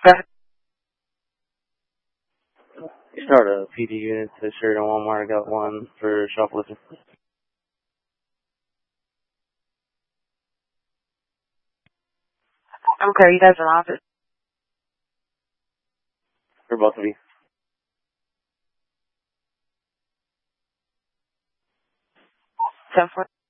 Okay. You start a PD unit to Sheridan Walmart. I got one for shoplifting. Okay, you guys are in office. For both of you. 10-4.